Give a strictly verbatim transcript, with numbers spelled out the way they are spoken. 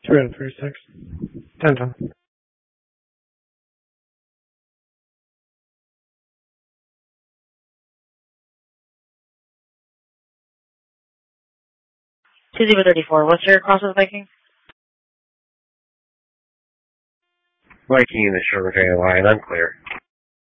Three oh three six. Ten ten. two zero three four. What's your cross with Viking? Viking in the short return line, unclear.